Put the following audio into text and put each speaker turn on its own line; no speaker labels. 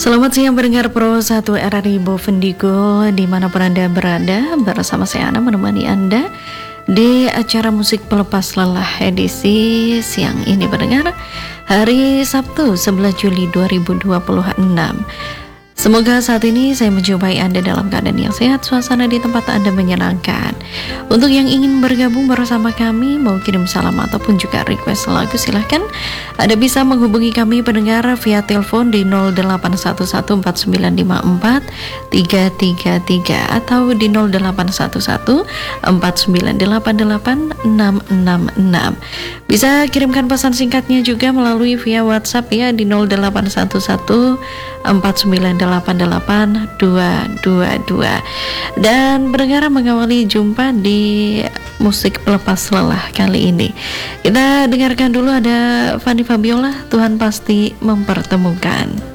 Selamat siang pendengar Pro 1 RRI Bovendigo dimanapun Anda berada. Bersama saya Ana menemani Anda di acara musik pelepas lelah edisi siang ini pendengar, hari Sabtu 11 Juli 2026. Semoga saat ini saya menjumpai Anda dalam keadaan yang sehat, suasana di tempat Anda menyenangkan. Untuk yang ingin bergabung bersama kami, mau kirim salam ataupun juga request lagu, silahkan Anda bisa menghubungi kami pendengar via telepon di 08114954 atau di 081149888666. Bisa kirimkan pesan singkatnya juga melalui via WhatsApp ya di 081149882222. Dan pendengar, mengawali jumpa di musik pelepas lelah kali ini, kita dengarkan dulu ada Fanny Fabiola, Tuhan Pasti Mempertemukan.